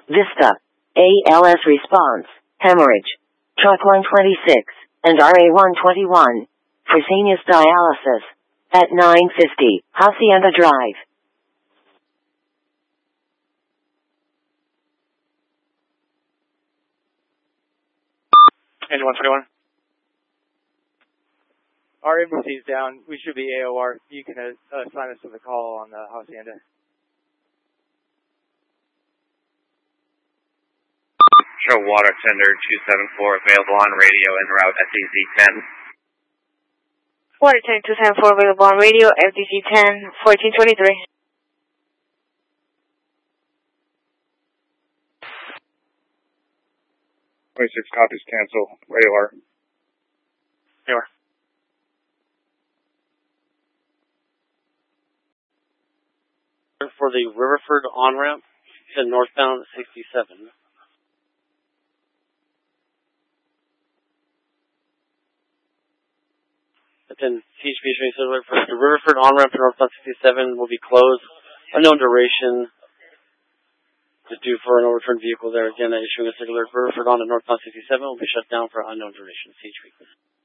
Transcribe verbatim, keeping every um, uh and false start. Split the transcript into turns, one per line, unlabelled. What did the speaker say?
Vista, A L S response, hemorrhage, truck one twenty-six, and R A one twenty-one, Fresenius dialysis, at nine fifty, Hacienda Drive.
Engine one twenty-one.
Our embassy is down. We should be A O R. You can uh, assign us to the call on the Hacienda.
Show water tender two seven four available on radio en route S D C ten.
Water tender two seven four available on radio S D C ten, fourteen twenty-three.
twenty-six copies, cancel. A O R.
A O R.
For the Riverford on-ramp to northbound sixty-seven. Then C H P issuing alert for the Riverford on-ramp to northbound sixty-seven will be closed. Unknown duration. Is due for an overturned vehicle there. Again, issuing a alert. Riverford on to northbound sixty-seven will be shut down for unknown duration. C H P.